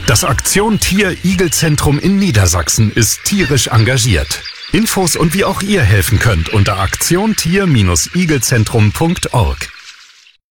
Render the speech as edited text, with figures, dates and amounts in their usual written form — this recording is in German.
Das Aktion Tier-Igel-Zentrum in Niedersachsen ist tierisch engagiert. Infos und wie auch ihr helfen könnt unter aktiontier-igelzentrum.org.